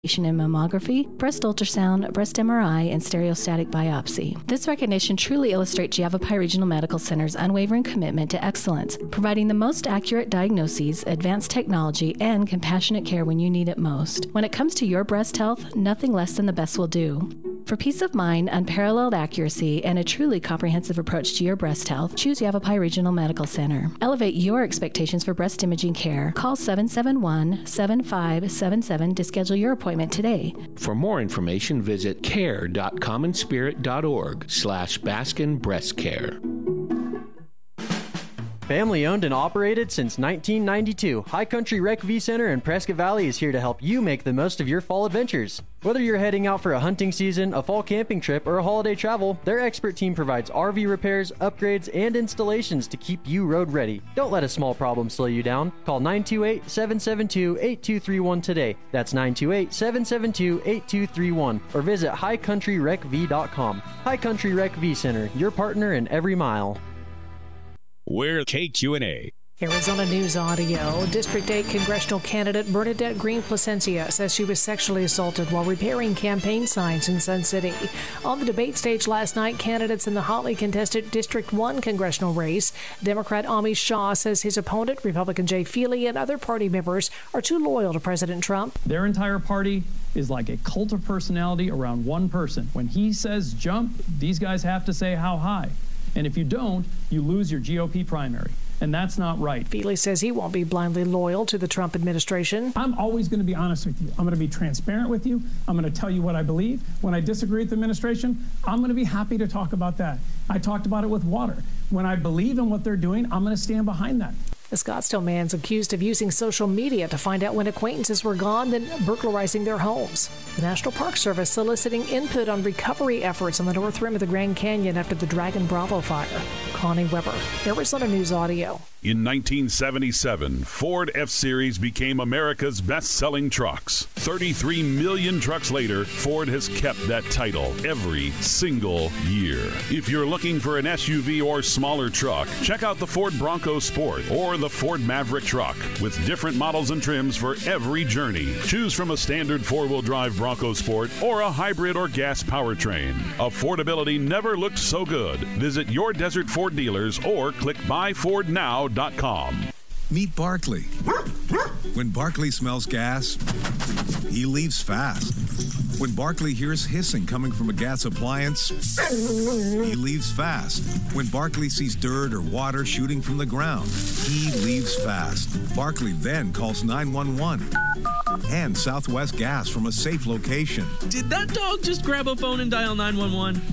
in mammography, breast ultrasound, breast MRI, and stereostatic biopsy. This recognition truly illustrates Yavapai Regional Medical Center's unwavering commitment to excellence, providing the most accurate diagnoses, advanced technology, and compassionate care when you need it most. When it comes to your breast health, nothing less than the best will do. For peace of mind, unparalleled accuracy, and a truly comprehensive approach to your breast health, choose Yavapai Regional Medical Center. Elevate your expectations for breast imaging care. Call 771-7577 to schedule your appointment today. For more information, visit care.commonspirit.org/Baskin Breast Care. Family owned and operated since 1992, High Country Rec V Center in Prescott Valley is here to help you make the most of your fall adventures. Whether you're heading out for a hunting season, a fall camping trip, or a holiday travel, their expert team provides RV repairs, upgrades, and installations to keep you road ready. Don't let a small problem slow you down. Call 928-772-8231 today. That's 928-772-8231. Or visit highcountryrecv.com. High Country Rec V Center, your partner in every mile. We're KQNA. Arizona News Audio. District 8 congressional candidate Bernadette Green Placencia says she was sexually assaulted while repairing campaign signs in Sun City. On the debate stage last night, candidates in the hotly contested District 1 congressional race, Democrat Amish Shaw says his opponent, Republican Jay Feely, and other party members are too loyal to President Trump. Their entire party is like a cult of personality around one person. When he says jump, these guys have to say how high. And if you don't, you lose your GOP primary. And that's not right. Feely says he won't be blindly loyal to the Trump administration. I'm always going to be honest with you. I'm going to be transparent with you. I'm going to tell you what I believe. When I disagree with the administration, I'm going to be happy to talk about that. I talked about it with water. When I believe in what they're doing, I'm going to stand behind that. The Scottsdale man's accused of using social media to find out when acquaintances were gone, then burglarizing their homes. The National Park Service soliciting input on recovery efforts on the north rim of the Grand Canyon after the Dragon Bravo fire. Connie Weber, Arizona News Audio. In 1977, Ford F-Series became America's best-selling trucks. 33 million trucks later, Ford has kept that title every single year. If you're looking for an SUV or smaller truck, check out the Ford Bronco Sport or the Ford Maverick truck with different models and trims for every journey. Choose from a standard four-wheel drive Bronco Sport or a hybrid or gas powertrain. Affordability never looked so good. Visit your Desert Ford dealers or click buyfordnow.com. Meet Barkley. When Barkley smells gas, he leaves fast. When Barkley hears hissing coming from a gas appliance, he leaves fast. When Barkley sees dirt or water shooting from the ground, he leaves fast. Barkley then calls 911 and Southwest Gas from a safe location. Did that dog just grab a phone and dial 911?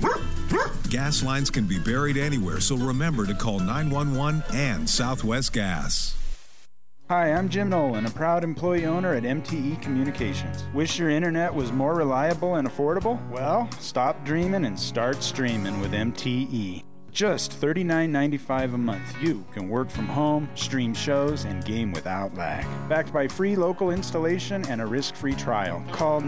Gas lines can be buried anywhere, so remember to call 911 and Southwest Gas. Hi, I'm Jim Nolan, a proud employee owner at MTE Communications. Wish your internet was more reliable and affordable? Well, stop dreaming and start streaming with MTE. Just $39.95 a month, you can work from home, stream shows, and game without lag. Backed by free local installation and a risk-free trial. Call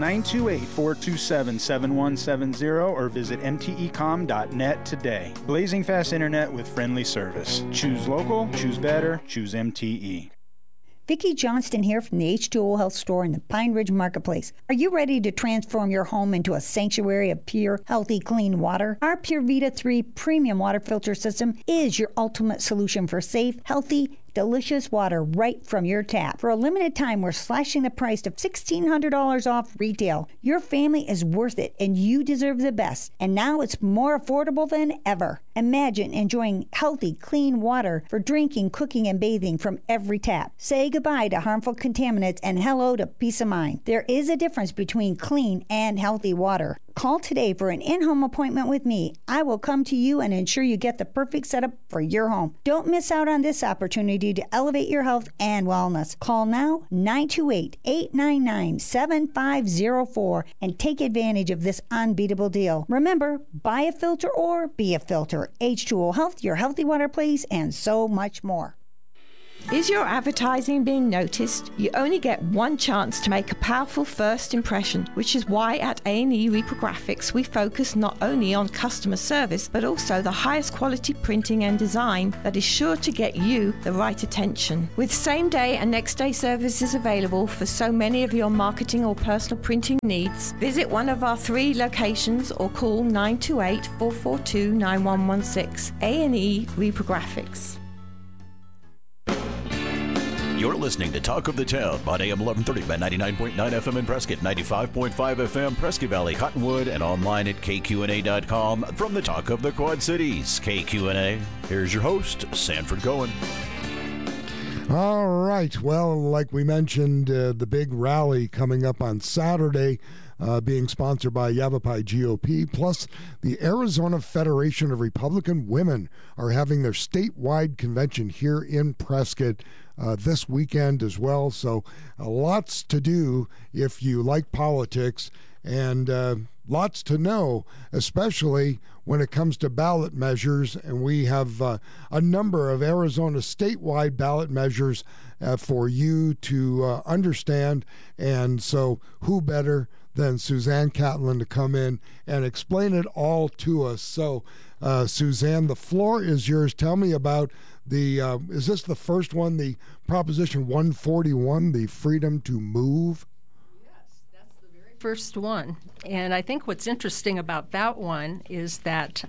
928-427-7170 or visit mtecom.net today. Blazing fast internet with friendly service. Choose local, choose better, choose MTE. Vicki Johnston here from the H2O Health Store in the Pine Ridge Marketplace. Are you ready to transform your home into a sanctuary of pure, healthy, clean water? Our Pure Vita 3 premium water filter system is your ultimate solution for safe, healthy, delicious water right from your tap. For a limited time, we're slashing the price to $1,600 off retail. Your family is worth it, and you deserve the best. And now it's more affordable than ever. Imagine enjoying healthy, clean water for drinking, cooking, and bathing from every tap. Say goodbye to harmful contaminants and hello to peace of mind. There is a difference between clean and healthy water. Call today for an in-home appointment with me. I will come to you and ensure you get the perfect setup for your home. Don't miss out on this opportunity to elevate your health and wellness. Call now 928-899-7504 and take advantage of this unbeatable deal. Remember, buy a filter or be a filter. H2O Health, your healthy water place, and so much more. Is your advertising being noticed? You only get one chance to make a powerful first impression, which is why at A&E Reprographics we focus not only on customer service, but also the highest quality printing and design that is sure to get you the right attention. With same-day and next-day services available for so many of your marketing or personal printing needs, visit one of our 3 locations or call 928-442-9116. A&E Reprographics. You're listening to Talk of the Town on AM 1130 by 99.9 FM in Prescott, 95.5 FM Prescott Valley, Cottonwood, and online at kqna.com from the Talk of the Quad Cities. KQNA, here's your host, Sanford Cohen. All right. Well, like we mentioned, the big rally coming up on Saturday, being sponsored by Yavapai GOP, plus the Arizona Federation of Republican Women are having their statewide convention here in Prescott this weekend as well. So lots to do if you like politics, and lots to know, especially when it comes to ballot measures. And we have a number of Arizona statewide ballot measures for you to understand. And so who better than Suzanne Catlin to come in and explain it all to us. So, Suzanne, the floor is yours. Tell me about is this the first one, the Proposition 141, the freedom to move? Yes, that's the very first one. And I think what's interesting about that one is that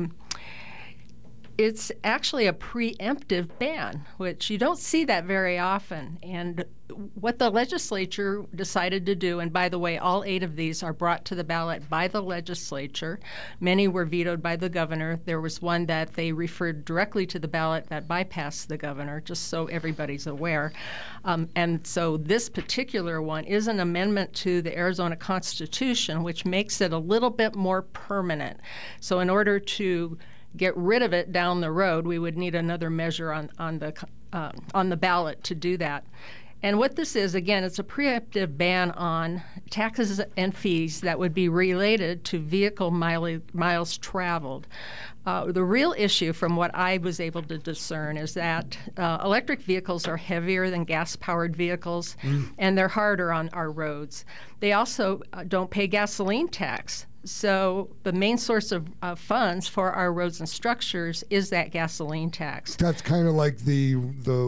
it's actually a preemptive ban, which you don't see that very often. And what the legislature decided to do, and by the way, all 8 of these are brought to the ballot by the legislature. Many were vetoed by the governor. There was one that they referred directly to the ballot that bypassed the governor, just so everybody's aware. And so this particular one is an amendment to the Arizona Constitution, which makes it a little bit more permanent. So in order to get rid of it down the road, we would need another measure on the ballot to do that. And what this is, again, it's a preemptive ban on taxes and fees that would be related to vehicle miles traveled. The real issue, from what I was able to discern, is that electric vehicles are heavier than gas-powered vehicles, and they're harder on our roads. They also don't pay gasoline tax. So the main source of funds for our roads and structures is that gasoline tax. That's kind of like the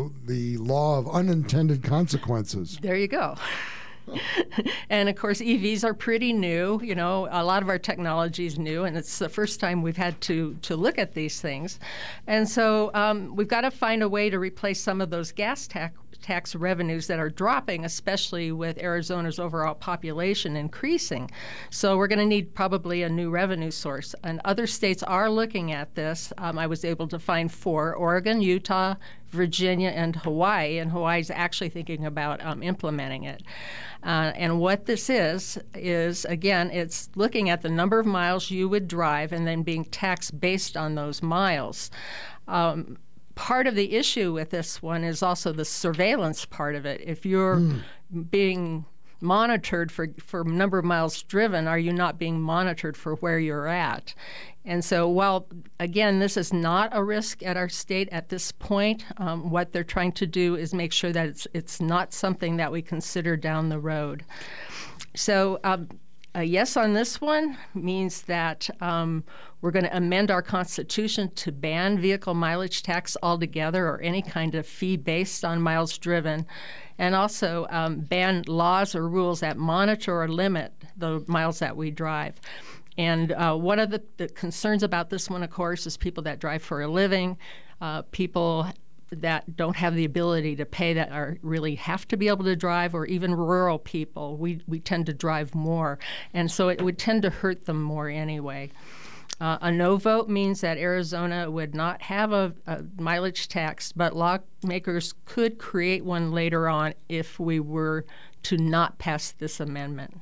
law of unintended consequences. There you go. And, of course, EVs are pretty new. You know, a lot of our technology is new, and it's the first time we've had to look at these things. And so we've got to find a way to replace some of those gas tax revenues that are dropping, especially with Arizona's overall population increasing. So we're going to need probably a new revenue source. And other states are looking at this. I was able to find 4: Oregon, Utah, Virginia, and Hawaii. And Hawaii's actually thinking about implementing it. And what this is, again, it's looking at the number of miles you would drive and then being taxed based on those miles. Part of the issue with this one is also the surveillance part of it. If you're being monitored for number of miles driven, are you not being monitored for where you're at? And so while, again, this is not a risk at our state at this point, what they're trying to do is make sure that it's not something that we consider down the road. So a yes on this one means that we're going to amend our Constitution to ban vehicle mileage tax altogether, or any kind of fee based on miles driven, and also ban laws or rules that monitor or limit the miles that we drive. And one of the concerns about this one, of course, is people that drive for a living, people that don't have the ability to pay, that are really have to be able to drive, or even rural people. We tend to drive more, and so it would tend to hurt them more anyway. A no vote means that Arizona would not have a mileage tax, but lawmakers could create one later on if we were to not pass this amendment.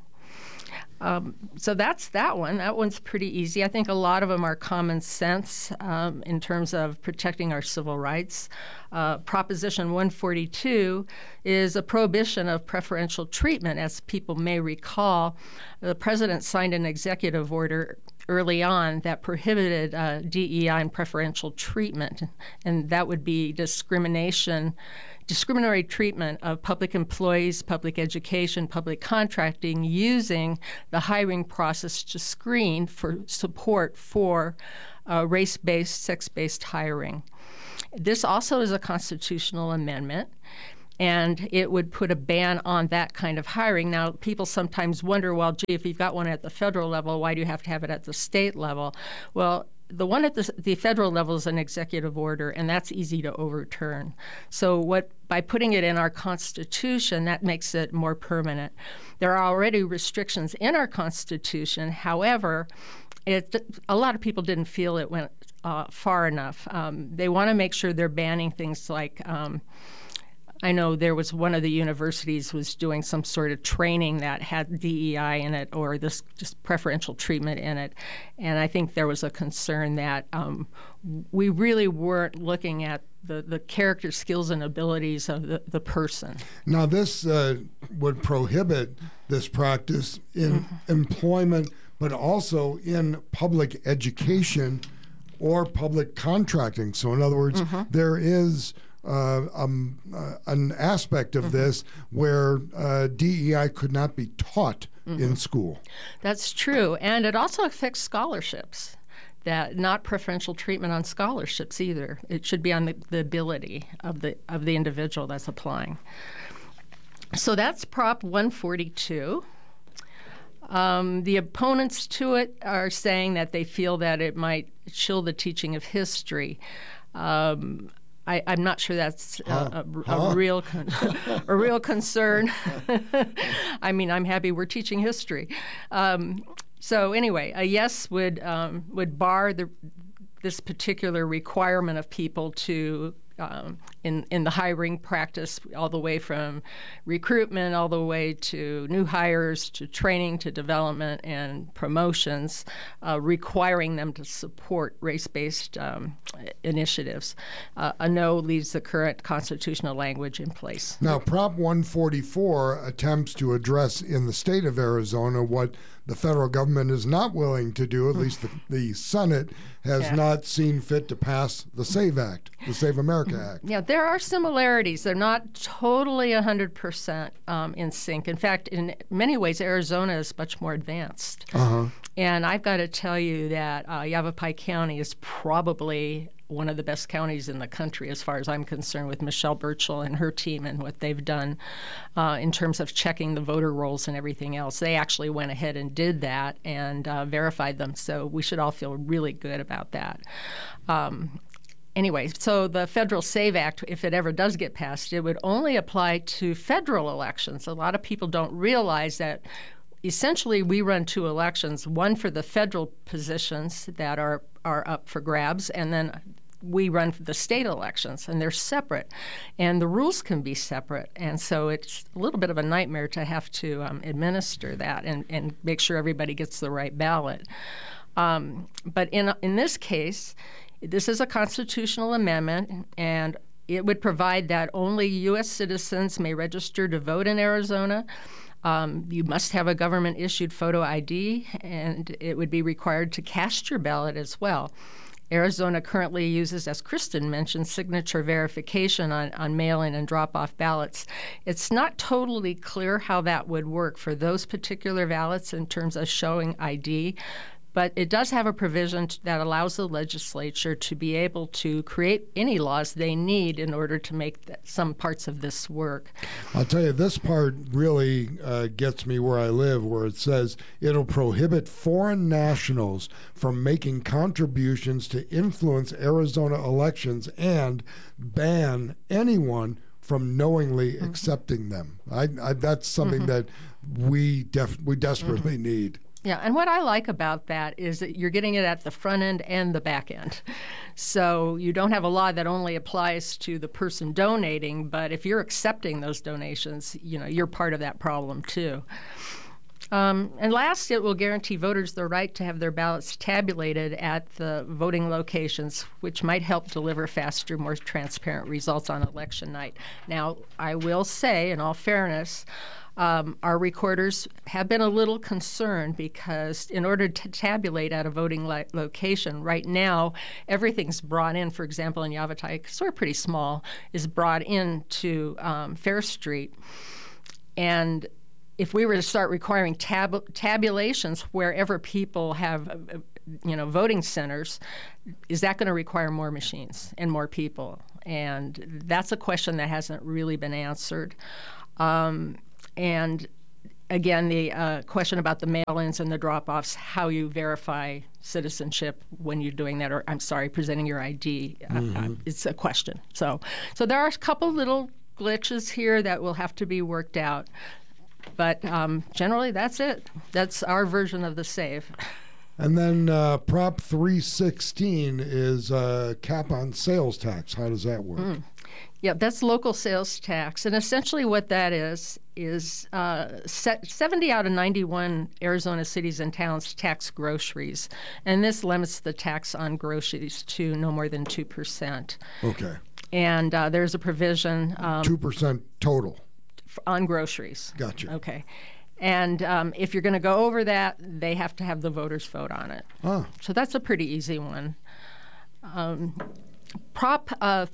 So that's that one. That one's pretty easy. I think a lot of them are common sense in terms of protecting our civil rights. Proposition 142 is a prohibition of preferential treatment. As people may recall, the president signed an executive order early on that prohibited DEI and preferential treatment, and that would be discriminatory treatment of public employees, public education, public contracting, using the hiring process to screen for support for race-based, sex-based hiring. This also is a constitutional amendment, and it would put a ban on that kind of hiring. Now, people sometimes wonder, well, gee, if you've got one at the federal level, why do you have to have it at the state level? Well, the one at the federal level is an executive order, and that's easy to overturn. So by putting it in our Constitution, that makes it more permanent. There are already restrictions in our Constitution. However, a lot of people didn't feel it went far enough. They want to make sure they're banning things like I know there was one of the universities was doing some sort of training that had DEI in it or this just preferential treatment in it. And I think there was a concern that we really weren't looking at the character, skills, and abilities of the person. Now, this would prohibit this practice in employment, but also in public education or public contracting. So, in other words, there is an aspect of this where DEI could not be taught in school. That's true, and it also affects scholarships. That not preferential treatment on scholarships either. It should be on the ability of the individual that's applying. So that's Prop 142. The opponents to it are saying that they feel that it might chill the teaching of history. I'm not sure that's a real concern. I mean, I'm happy we're teaching history. So anyway, a yes would bar this particular requirement of people to in the hiring practice, all the way from recruitment, all the way to new hires, to training, to development and promotions, requiring them to support race-based initiatives. A no leaves the current constitutional language in place. Now, Prop 144 attempts to address in the state of Arizona what the federal government is not willing to do, at least the Senate has not seen fit to pass the SAVE Act, the Save America Act. Yeah, there are similarities. They're not totally 100% in sync. In fact, in many ways, Arizona is much more advanced. And I've got to tell you that Yavapai County is probably one of the best counties in the country as far as I'm concerned, with Michelle Burchell and her team and what they've done in terms of checking the voter rolls and everything else. They actually went ahead and did that and verified them, so we should all feel really good about that. Anyway, so the Federal SAVE Act, if it ever does get passed, it would only apply to federal elections. A lot of people don't realize that essentially we run two elections, one for the federal positions that are up for grabs, and then we run for the state elections, and they're separate. And the rules can be separate, and so it's a little bit of a nightmare to have to administer that and make sure everybody gets the right ballot. But in this case, this is a constitutional amendment, and it would provide that only U.S. citizens may register to vote in Arizona. You must have a government-issued photo ID, and it would be required to cast your ballot as well. Arizona currently uses, as Kristen mentioned, signature verification on mail-in and drop-off ballots. It's not totally clear how that would work for those particular ballots in terms of showing ID, but it does have a provision that allows the legislature to be able to create any laws they need in order to make some parts of this work. I'll tell you, this part really gets me where I live, where it says it'll prohibit foreign nationals from making contributions to influence Arizona elections and ban anyone from knowingly accepting them. That's something that we desperately need. Yeah, and what I like about that is that you're getting it at the front end and the back end. So you don't have a law that only applies to the person donating, but if you're accepting those donations, you're part of that problem too. And last, it will guarantee voters the right to have their ballots tabulated at the voting locations, which might help deliver faster, more transparent results on election night. Now, I will say, in all fairness, Our recorders have been a little concerned because in order to tabulate at a voting location, right now, everything's brought in, for example, in Yavapai, because we're pretty small, is brought into Fair Street. And if we were to start requiring tabulations wherever people have, voting centers, is that going to require more machines and more people? And that's a question that hasn't really been answered. And again, the question about the mail-ins and the drop-offs, how you verify citizenship when you're doing that, or presenting your ID, it's a question. So there are a couple little glitches here that will have to be worked out. But generally, that's it. That's our version of the SAVE. And then Prop 316 is a cap on sales tax. How does that work? Yeah, that's local sales tax. And essentially what that is 70 out of 91 Arizona cities and towns tax groceries. And this limits the tax on groceries to no more than 2%. Okay. And there's a provision. 2% total. On groceries. Gotcha. Okay. And if you're going to go over that, they have to have the voters vote on it. So that's a pretty easy one. Prop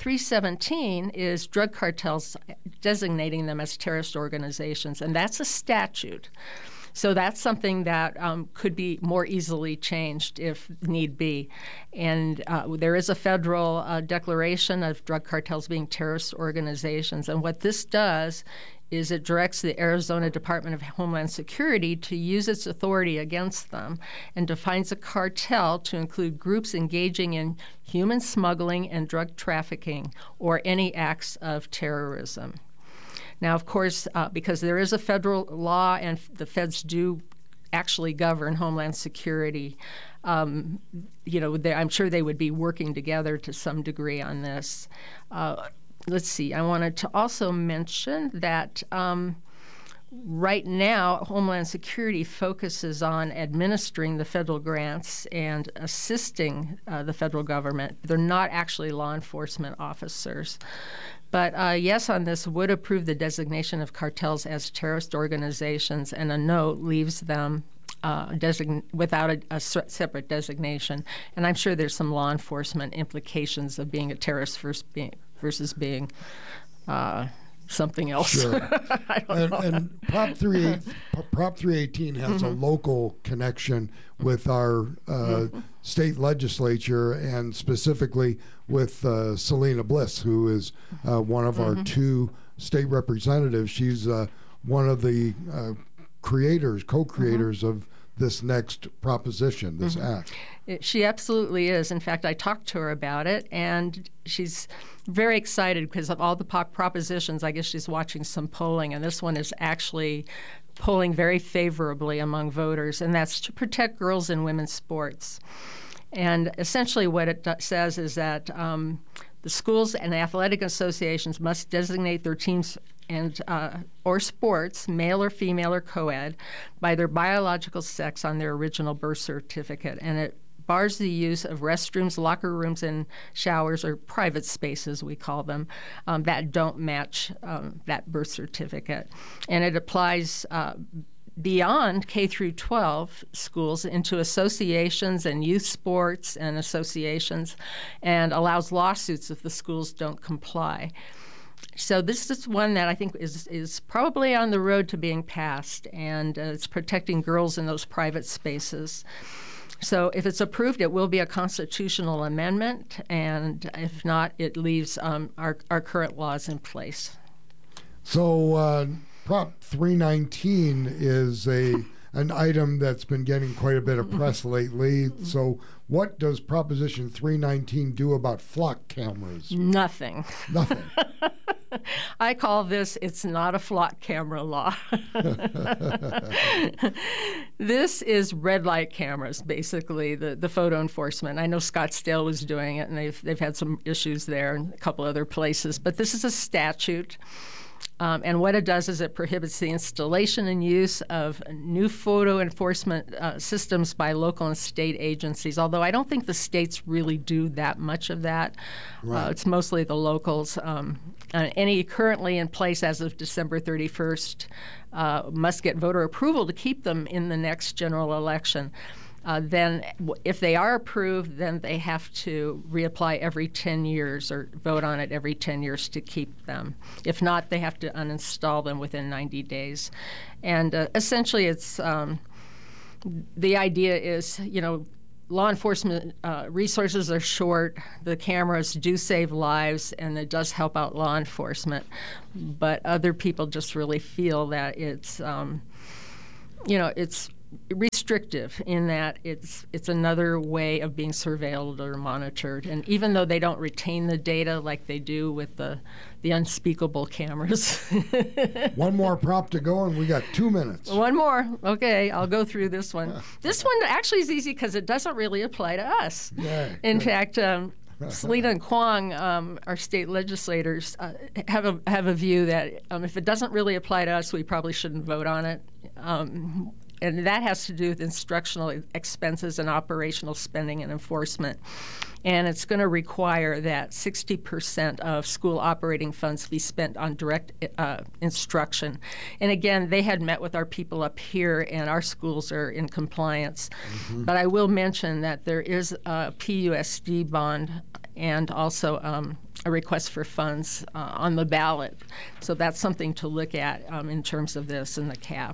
317 is drug cartels designating them as terrorist organizations, and that's a statute. So that's something that could be more easily changed if need be. And there is a federal declaration of drug cartels being terrorist organizations. And what this does is it directs the Arizona Department of Homeland Security to use its authority against them and defines a cartel to include groups engaging in human smuggling and drug trafficking or any acts of terrorism. Now, of course, because there is a federal law and the feds do actually govern Homeland Security, I'm sure they would be working together to some degree on this. Let's see, I wanted to also mention that right now, Homeland Security focuses on administering the federal grants and assisting the federal government. They're not actually law enforcement officers. But yes on this would approve the designation of cartels as terrorist organizations, and a no leaves them without a separate designation. And I'm sure there's some law enforcement implications of being a terrorist versus being something else. Sure. And Prop 318 has a local connection with our state legislature, and specifically with Selena Bliss, who is one of our two state representatives. She's one of the co-creators of this next proposition, this act. She absolutely is. In fact, I talked to her about it, and she's very excited because of all the propositions. I guess she's watching some polling, and this one is actually polling very favorably among voters, and that's to protect girls in women's sports. And essentially what it says is that the schools and athletic associations must designate their teams and or sports, male or female or co-ed, by their biological sex on their original birth certificate. And it bars the use of restrooms, locker rooms, and showers, or private spaces, we call them, that don't match that birth certificate. And it applies beyond K through 12 schools into associations and youth sports and associations, and allows lawsuits if the schools don't comply. So this is one that I think is probably on the road to being passed, and it's protecting girls in those private spaces. So if it's approved, it will be a constitutional amendment, and if not, it leaves our current laws in place. So Prop 319 is an item that's been getting quite a bit of press lately. So what does Proposition 319 do about flock cameras? Nothing. Nothing. I call this, it's not a flock camera law. This is red light cameras, basically, the photo enforcement. I know Scottsdale was doing it, and they've had some issues there and a couple other places. But this is a statute. And what it does is it prohibits the installation and use of new photo enforcement systems by local and state agencies, although I don't think the states really do that much of that. Right. It's mostly the locals. Any currently in place as of December 31st must get voter approval to keep them in the next general election. Then if they are approved, then they have to reapply every 10 years or vote on it every 10 years to keep them. If not, they have to uninstall them within 90 days. And essentially it's the idea is, law enforcement resources are short. The cameras do save lives, and it does help out law enforcement. But other people just really feel that it's, it's restrictive in that it's another way of being surveilled or monitored. And even though they don't retain the data like they do with the unspeakable cameras. One more prop to go, and we got 2 minutes. One more. Okay, I'll go through this one. This one actually is easy because it doesn't really apply to us. Yeah, in fact, Selena and Kwong, our state legislators, have a view that if it doesn't really apply to us, we probably shouldn't vote on it. And that has to do with instructional expenses and operational spending and enforcement. And it's going to require that 60% of school operating funds be spent on direct instruction. And again, they had met with our people up here, and our schools are in compliance. Mm-hmm. But I will mention that there is a PUSD bond and also a request for funds on the ballot. So that's something to look at in terms of this and the cap.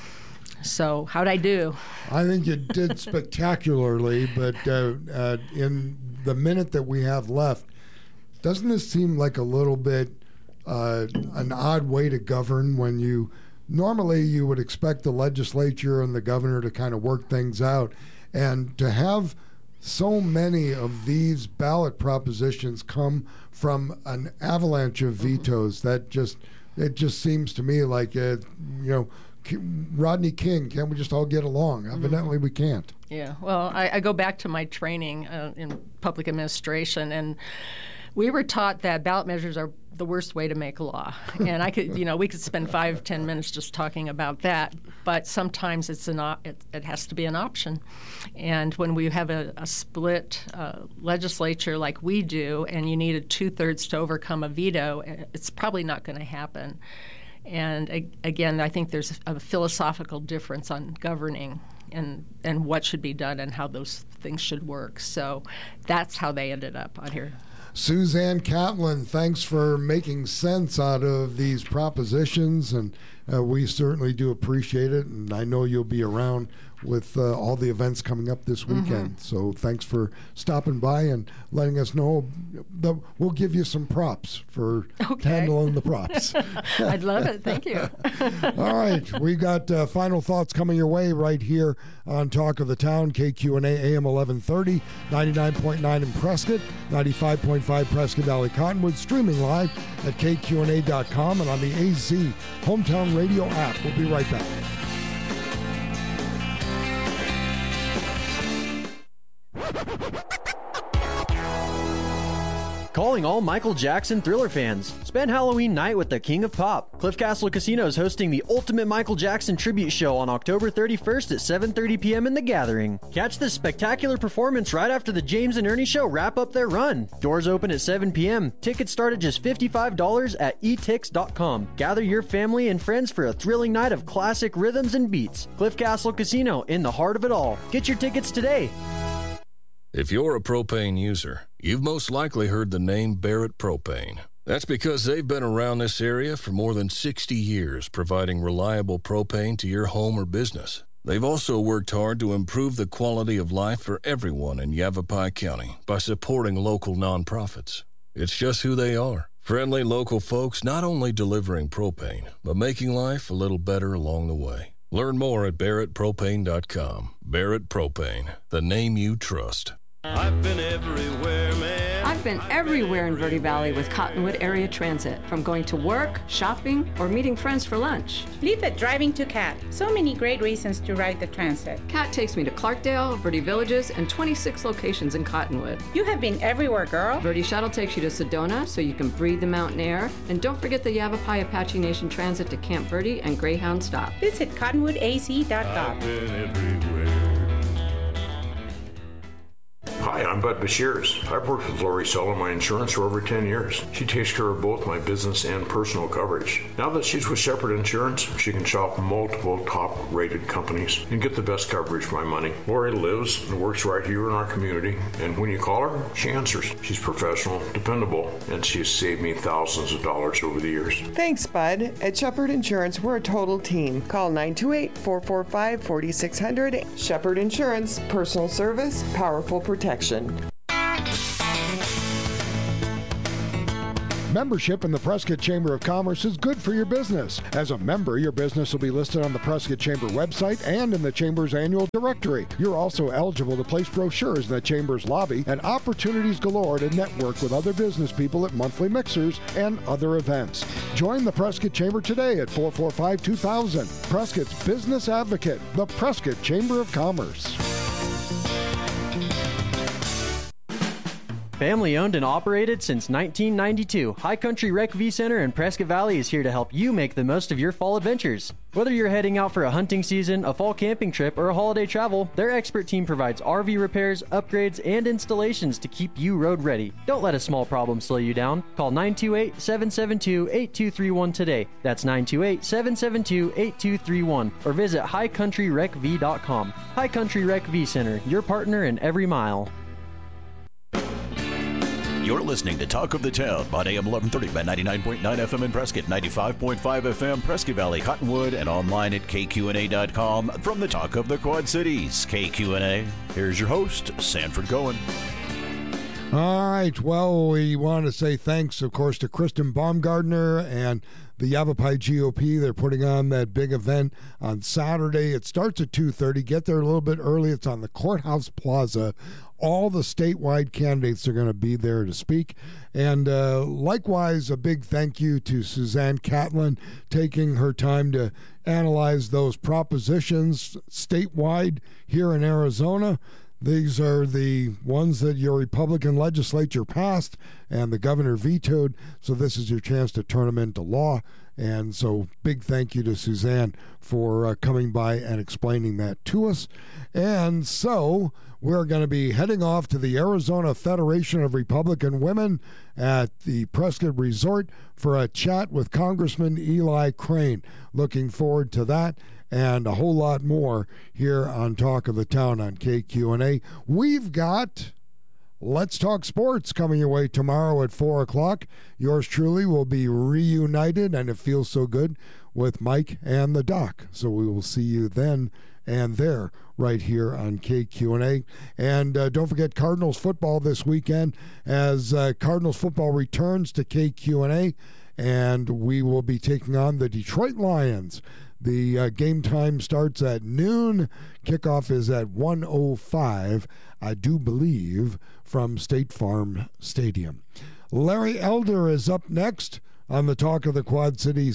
So how'd I do? I think you did spectacularly, but in the minute that we have left, doesn't this seem like a little bit an odd way to govern when normally you would expect the legislature and the governor to kind of work things out, and to have so many of these ballot propositions come from an avalanche of vetoes, it just seems to me like, Rodney King, can't we just all get along? Evidently we can't. Yeah, well, I go back to my training in public administration, and we were taught that ballot measures are the worst way to make law. And we could spend 5-10 minutes just talking about that, but sometimes it has to be an option. And when we have a split legislature like we do, and you need a 2/3 to overcome a veto, it's probably not going to happen. And again, I think there's a philosophical difference on governing and what should be done and how those things should work. So that's how they ended up on here. Suzanne Catlin, thanks for making sense out of these propositions, and we certainly do appreciate it. And I know you'll be around with all the events coming up this weekend. Mm-hmm. So thanks for stopping by and letting us know. We'll give you some props for handling the props. I'd love it. Thank you. All right. We got final thoughts coming your way right here on Talk of the Town, KQNA AM 1130, 99.9 in Prescott, 95.5 Prescott Valley Cottonwood, streaming live at KQNA.com and on the AZ Hometown Radio app. We'll be right back. Calling all Michael Jackson Thriller fans. Spend Halloween night with the King of Pop. Cliff Castle Casino is hosting the ultimate Michael Jackson tribute show on October 31st at 7:30 p.m. in The Gathering. Catch this spectacular performance right after the James and Ernie Show wrap up their run. Doors open at 7 p.m. Tickets start at just $55 at etix.com. Gather your family and friends for a thrilling night of classic rhythms and beats. Cliff Castle Casino, in the heart of it all. Get your tickets today. If you're a propane user, you've most likely heard the name Barrett Propane. That's because they've been around this area for more than 60 years, providing reliable propane to your home or business. They've also worked hard to improve the quality of life for everyone in Yavapai County by supporting local nonprofits. It's just who they are. Friendly local folks not only delivering propane, but making life a little better along the way. Learn more at barrettpropane.com. Barrett Propane, the name you trust. I've been everywhere, man. I've been everywhere in Verde Valley with Cottonwood Area Transit, from going to work, shopping, or meeting friends for lunch. Leave it driving to CAT. So many great reasons to ride the transit. CAT takes me to Clarkdale, Verde Villages, and 26 locations in Cottonwood. You have been everywhere, girl. Verde Shuttle takes you to Sedona so you can breathe the mountain air. And don't forget the Yavapai Apache Nation Transit to Camp Verde and Greyhound Stop. Visit cottonwoodaz.gov. I've been everywhere. Hi, I'm Bud Bashirs. I've worked with Lori Sell on my insurance for over 10 years. She takes care of both my business and personal coverage. Now that she's with Shepherd Insurance, she can shop multiple top-rated companies and get the best coverage for my money. Lori lives and works right here in our community, and when you call her, she answers. She's professional, dependable, and she's saved me thousands of dollars over the years. Thanks, Bud. At Shepherd Insurance, we're a total team. Call 928-445-4600. Shepherd Insurance, personal service, powerful protection. Membership in the Prescott Chamber of Commerce is good for your business. As a member, your business will be listed on the Prescott Chamber website and in the Chamber's annual directory. You're also eligible to place brochures in the Chamber's lobby and opportunities galore to network with other business people at monthly mixers and other events. Join the Prescott Chamber today at 445-2000. Prescott's Business Advocate, the Prescott Chamber of Commerce. Family owned and operated since 1992, High Country Rec V Center in Prescott Valley is here to help you make the most of your fall adventures. Whether you're heading out for a hunting season, a fall camping trip, or a holiday travel, their expert team provides RV repairs, upgrades, and installations to keep you road ready. Don't let a small problem slow you down. Call 928-772-8231 today. That's 928-772-8231. Or visit highcountryrecv.com. High Country Rec V Center, your partner in every mile. You're listening to Talk of the Town on AM 1130 by 99.9 FM in Prescott, 95.5 FM Prescott Valley, Cottonwood, and online at kqna.com from the Talk of the Quad Cities. KQNA, here's your host, Sanford Cohen. All right, well, we want to say thanks, of course, to Kristen Baumgardner and the Yavapai GOP. They're putting on that big event on Saturday. It starts at 2:30. Get there a little bit early. It's on the Courthouse Plaza. All the statewide candidates are going to be there to speak. And likewise, a big thank you to Suzanne Catlin taking her time to analyze those propositions statewide here in Arizona. These are the ones that your Republican legislature passed and the governor vetoed, so this is your chance to turn them into law. And so big thank you to Suzanne for coming by and explaining that to us. And so we're going to be heading off to the Arizona Federation of Republican Women at the Prescott Resort for a chat with Congressman Eli Crane. Looking forward to that and a whole lot more here on Talk of the Town on KQNA. We've got Let's Talk Sports coming your way tomorrow at 4 o'clock. Yours truly will be reunited, and it feels so good, with Mike and the Doc. So we will see you then and there right here on KQNA. And don't forget Cardinals football this weekend as Cardinals football returns to KQNA, and we will be taking on the Detroit Lions. The game time starts at noon. Kickoff is at 1:05, I do believe, from State Farm Stadium. Larry Elder is up next on the Talk of the Quad Cities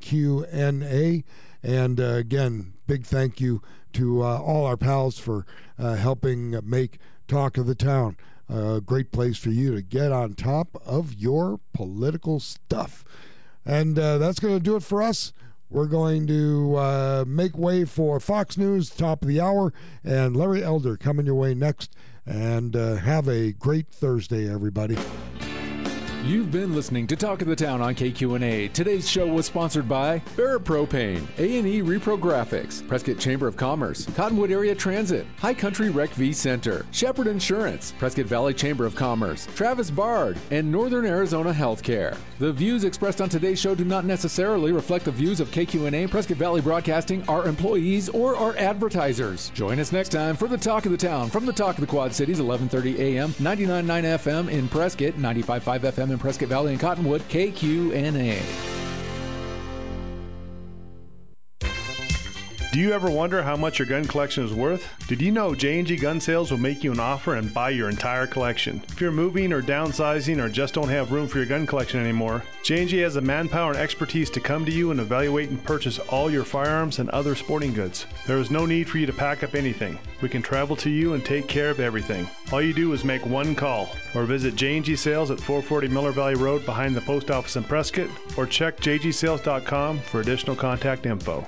KQNA. And again, big thank you to all our pals for helping make Talk of the Town a great place for you to get on top of your political stuff. And that's going to do it for us. We're going to make way for Fox News, top of the hour, and Larry Elder coming your way next. And have a great Thursday, everybody. You've been listening to Talk of the Town on KQNA. Today's show was sponsored by Barrett Propane, A&E Repro Graphics, Prescott Chamber of Commerce, Cottonwood Area Transit, High Country Rec V Center, Shepherd Insurance, Prescott Valley Chamber of Commerce, Travis Bard, and Northern Arizona Healthcare. The views expressed on today's show do not necessarily reflect the views of KQNA, Prescott Valley Broadcasting, our employees, or our advertisers. Join us next time for the Talk of the Town from the Talk of the Quad Cities, 1130 AM, 99.9 FM in Prescott, 95.5 FM in Prescott Valley and Cottonwood, KQNA. Do you ever wonder how much your gun collection is worth? Did you know J&G Gun Sales will make you an offer and buy your entire collection? If you're moving or downsizing or just don't have room for your gun collection anymore, J&G has the manpower and expertise to come to you and evaluate and purchase all your firearms and other sporting goods. There is no need for you to pack up anything. We can travel to you and take care of everything. All you do is make one call or visit J&G Sales at 440 Miller Valley Road behind the post office in Prescott, or check jgsales.com for additional contact info.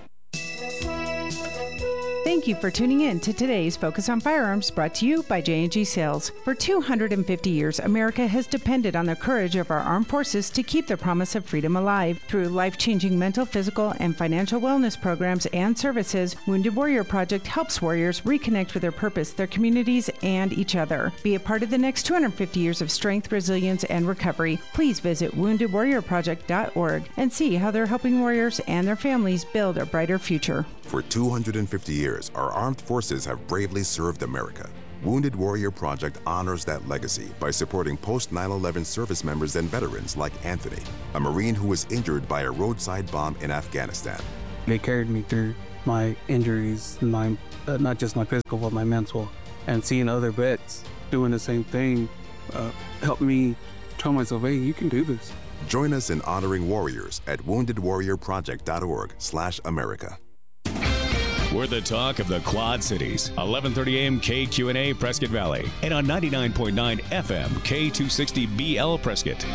Thank you for tuning in to today's Focus on Firearms, brought to you by J&G Sales. For 250 years, America has depended on the courage of our armed forces to keep the promise of freedom alive. Through life-changing mental, physical, and financial wellness programs and services, Wounded Warrior Project helps warriors reconnect with their purpose, their communities, and each other. Be a part of the next 250 years of strength, resilience, and recovery. Please visit woundedwarriorproject.org and see how they're helping warriors and their families build a brighter future. For 250 years, our armed forces have bravely served America. Wounded Warrior Project honors that legacy by supporting post-9/11 service members and veterans like Anthony, a Marine who was injured by a roadside bomb in Afghanistan. They carried me through my injuries, not just my physical, but my mental. And seeing other vets doing the same thing helped me tell myself, hey, you can do this. Join us in honoring warriors at woundedwarriorproject.org/America. We're the talk of the Quad Cities. 1130 AM KQNA Prescott Valley. And on 99.9 FM K260BL Prescott.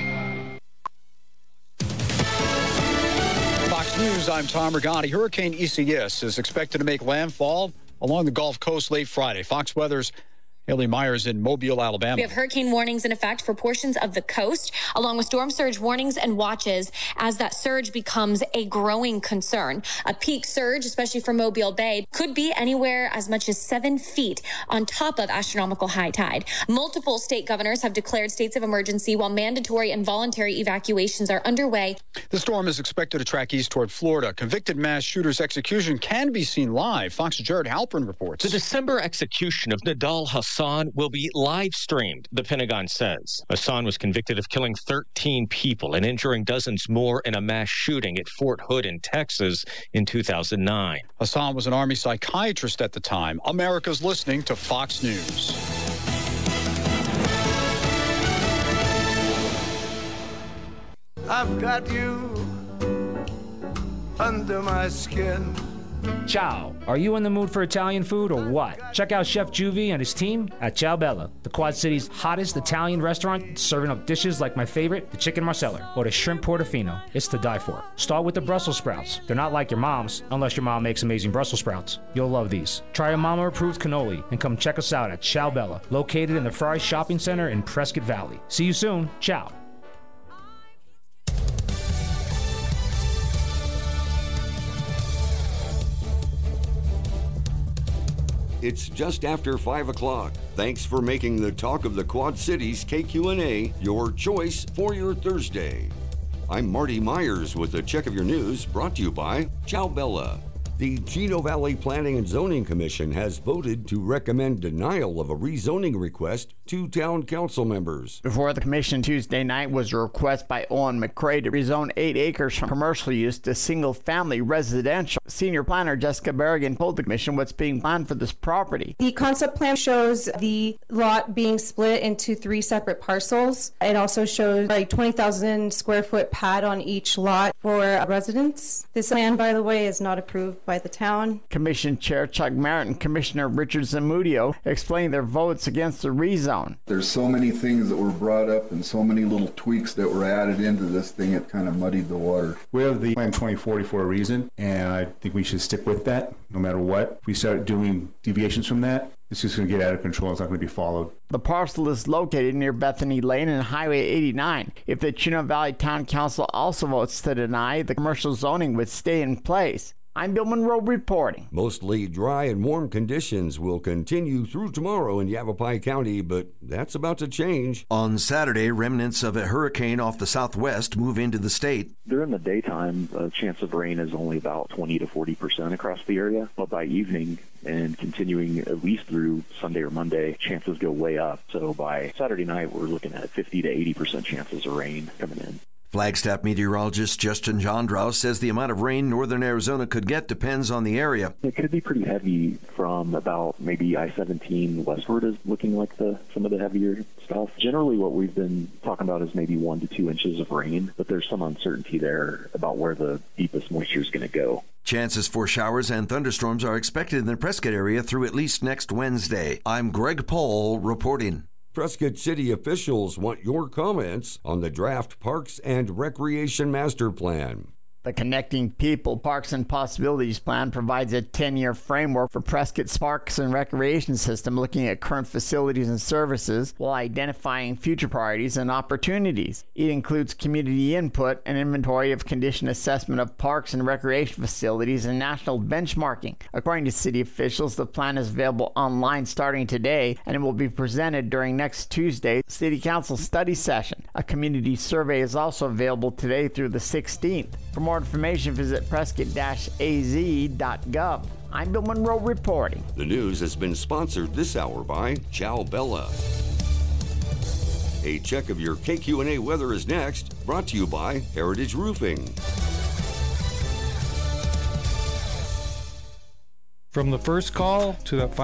Fox News, I'm Tom Rigotti. Hurricane Isaias is expected to make landfall along the Gulf Coast late Friday. Fox Weather's Haley Myers in Mobile, Alabama. We have hurricane warnings in effect for portions of the coast, along with storm surge warnings and watches as that surge becomes a growing concern. A peak surge, especially for Mobile Bay, could be anywhere as much as 7 feet on top of astronomical high tide. Multiple state governors have declared states of emergency while mandatory and voluntary evacuations are underway. The storm is expected to track east toward Florida. Convicted mass shooter's execution can be seen live. Fox's Jared Halpern reports. The December execution of Nidal Hasan will be live streamed, the Pentagon says. Hasan was convicted of killing 13 people and injuring dozens more in a mass shooting at Fort Hood in Texas in 2009. Hasan was an Army psychiatrist at the time. America's listening to Fox News. I've got you under my skin. Ciao. Are you in the mood for Italian food or what? Check out Chef Juvie and his team at Ciao Bella, the Quad City's hottest Italian restaurant, serving up dishes like my favorite, the chicken marsala, or the shrimp portofino. It's to die for. Start with the Brussels sprouts. They're not like your mom's, unless your mom makes amazing Brussels sprouts. You'll love these. Try a mama-approved cannoli and come check us out at Ciao Bella, located in the Fry Shopping Center in Prescott Valley. See you soon. Ciao. It's just after 5 o'clock. Thanks for making the talk of the Quad Cities KQNA your choice for your Thursday. I'm Marty Myers with a check of your news brought to you by Ciao Bella. The Chino Valley Planning and Zoning Commission has voted to recommend denial of a rezoning request to town council members. Before the commission Tuesday night was a request by Owen McCray to rezone 8 acres from commercial use to single-family residential. Senior planner Jessica Berrigan told the commission what's being planned for this property. The concept plan shows the lot being split into 3 separate parcels. It also shows a 20,000 square foot pad on each lot for residents. This plan, by the way, is not approved by the town. Commission Chair Chuck Merritt and Commissioner Richard Zamudio explained their votes against the rezone. There's so many things that were brought up and so many little tweaks that were added into this thing, it kind of muddied the water. We have the Plan 2040 for a reason, and I think we should stick with that no matter what. If we start doing deviations from that, it's just going to get out of control. It's not going to be followed. The parcel is located near Bethany Lane and Highway 89. If the Chino Valley Town Council also votes to deny, the commercial zoning would stay in place. I'm Bill Monroe reporting. Mostly dry and warm conditions will continue through tomorrow in Yavapai County, but that's about to change. On Saturday, remnants of a hurricane off the southwest move into the state. During the daytime, the chance of rain is only about 20 to 40% across the area, but by evening and continuing at least through Sunday or Monday, chances go way up. So by Saturday night, we're looking at 50 to 80% chances of rain coming in. Flagstaff meteorologist Justin Jondrow says the amount of rain northern Arizona could get depends on the area. It could be pretty heavy from about maybe I-17 westward is looking like some of the heavier stuff. Generally what we've been talking about is maybe 1 to 2 inches of rain, but there's some uncertainty there about where the deepest moisture is going to go. Chances for showers and thunderstorms are expected in the Prescott area through at least next Wednesday. I'm Greg Paul reporting. Prescott City officials want your comments on the draft Parks and Recreation Master Plan. The Connecting People Parks and Possibilities Plan provides a 10-year framework for Prescott's parks and recreation system, looking at current facilities and services while identifying future priorities and opportunities. It includes community input, an inventory of condition assessment of parks and recreation facilities, and national benchmarking. According to city officials, the plan is available online starting today, and it will be presented during next Tuesday's City Council study session. A community survey is also available today through the 16th. For more information, visit prescott-az.gov. I'm Bill Monroe reporting. The news has been sponsored this hour by Chow Bella. A check of your KQNA weather is next, brought to you by Heritage Roofing. From the first call to the